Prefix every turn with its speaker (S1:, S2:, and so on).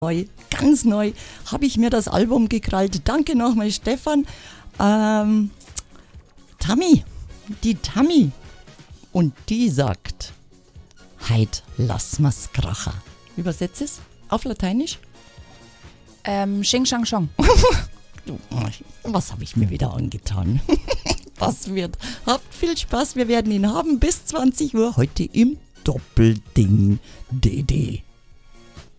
S1: ganz neu, habe ich mir das Album gekrallt. Danke nochmal, Stefan. Die Tammy. Und die sagt, heit lass mal's kracher. Übersetze es auf Lateinisch.
S2: Xing Shang Shong.
S1: Was habe ich mir wieder angetan? Das wird. Habt viel Spaß, wir werden ihn haben bis 20 Uhr heute im Doppelding DD.